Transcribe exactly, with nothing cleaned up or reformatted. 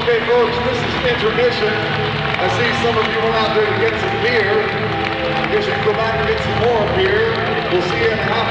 Okay, folks, this is intermission. I see some of you went out there to get some beer. I guess you can go back and get some more beer. We'll see you in a